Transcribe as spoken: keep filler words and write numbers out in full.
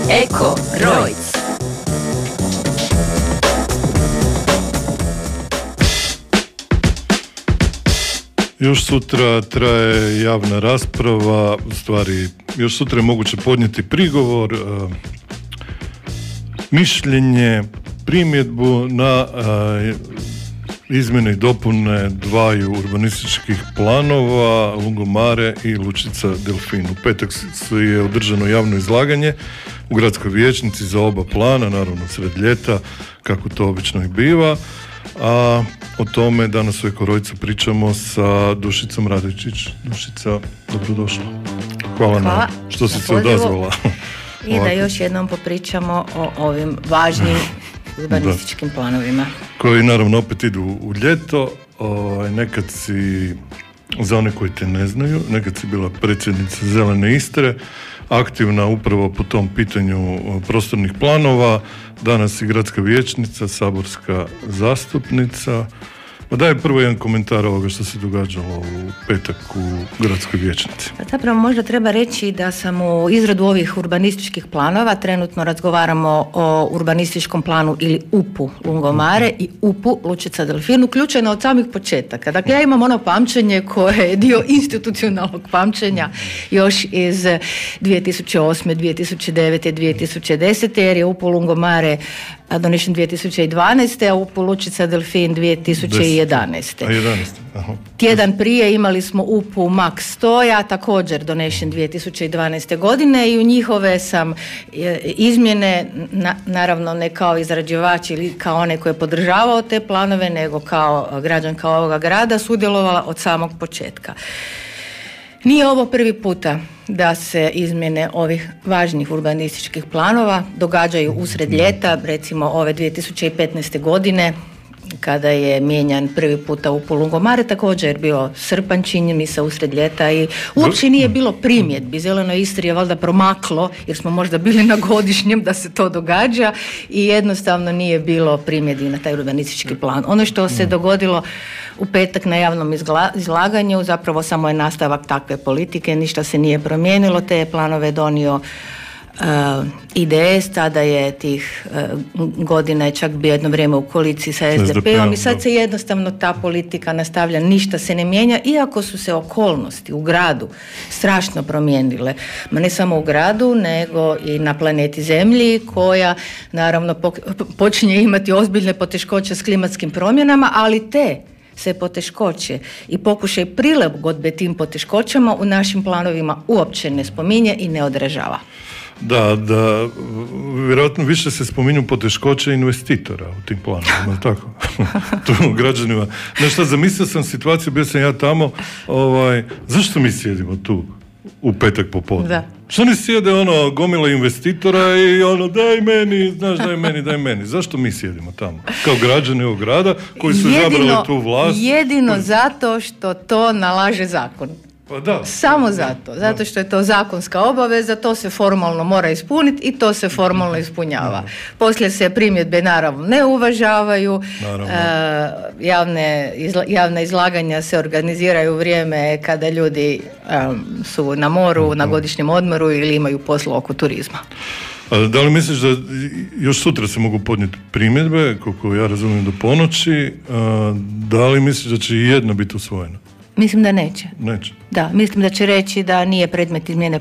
Eko Rojc. Još sutra traje javna rasprava, u stvari još sutra je moguće podnijeti prigovor, e, mišljenje, primjedbu na e, izmjene i dopune dvaju urbanističkih planova Lungomare i Lučica Delfin. U petak je održano javno izlaganje u gradskoj vijećnici za oba plana, naravno sred ljeta, kako to obično i biva. A o tome danas u Eko Rojcu pričamo sa Dušicom Radojčić. Dušica, dobrodošla. Hvala, Hvala na što si se odazvala. I da još jednom popričamo o ovim važnim urbanističkim planovima. Koji naravno opet idu u ljeto. O, nekad si, za one koji te ne znaju, nekad si bila predsjednica Zelene Istre, aktivna upravo po tom pitanju prostornih planova, danas i gradska vijećnica, saborska zastupnica. Pa daj prvo jedan komentar ovoga što se događalo u petak u gradskoj vijećnici. Zapravo možda treba reći da sam u izradu ovih urbanističkih planova, trenutno razgovaramo o urbanističkom planu ili U P U Lungomare i U P U Lučica Delfin, uključena od samih početaka. Dakle, ja imam ono pamćenje koje je dio institucionalnog pamćenja još iz dvije tisuće osme, dvije tisuće devete, dvije tisuće desete jer je U P U Lungomare donešen dvije tisuće dvanaeste, a U P U Lučica Delfin dvije tisuće jedanaeste. Aha. Tjedan prije imali smo U P U Max Stoja, također donešen dvije tisuće dvanaeste godine i u njihove sam izmjene, na, naravno ne kao izrađivač ili kao onaj koji je podržavao te planove, nego kao građanka ovoga grada sudjelovala od samog početka. Nije ovo prvi puta da se izmjene ovih važnih urbanističkih planova događaju usred ljeta, recimo ove dvije tisuće petnaeste godine kada je mijenjan prvi puta U P U Lungomare, također je bio srpanj, čini mi se, usred ljeta i uopće nije bilo primjedbi. Zelenoj Istri je valjda promaklo jer smo možda bili na godišnjem da se to događa i jednostavno nije bilo primjedbi na taj urbanistički plan. Ono što se dogodilo u petak na javnom izgla- izlaganju zapravo samo je nastavak takve politike, ništa se nije promijenilo, te je planove donio Uh, I D S, tada je tih uh, godina je čak bio jedno vrijeme u koaliciji sa S D P-om i sad se jednostavno ta politika nastavlja, ništa se ne mijenja, iako su se okolnosti u gradu strašno promijenile, ma ne samo u gradu nego i na planeti Zemlji koja naravno po- počinje imati ozbiljne poteškoće s klimatskim promjenama, ali te se poteškoće i pokušaj prilagodbe tim poteškoćama u našim planovima uopće ne spominje i ne odražava. Da, da, vjerojatno više se spominju poteškoće investitora u tim planovima, tako? Tu građanima. Znaš šta, zamislio sam situaciju, bio sam ja tamo, ovaj, zašto mi sjedimo tu u petak popodne? Da. Što ne sjede ono gomila investitora i ono daj meni, znaš daj meni, daj meni. Zašto mi sjedimo tamo? Kao građani ovog grada koji su izabrali tu vlast. Jedino koji... zato što to nalaže zakon. Pa da. Samo zato. Zato što je to zakonska obaveza, to se formalno mora ispuniti i to se formalno ispunjava. Poslije se primjedbe naravno ne uvažavaju, naravno. E, javne, izla, javne izlaganja se organiziraju u vrijeme kada ljudi um, su na moru, mm-hmm. na godišnjem odmoru ili imaju posla oko turizma. A da li misliš da još sutra se mogu podnijeti primjedbe, koliko ja razumijem do ponoći, a, da li misliš da će i jedna biti usvojena? Mislim da neće. Neće. Da, mislim da će reći da nije predmet izmjene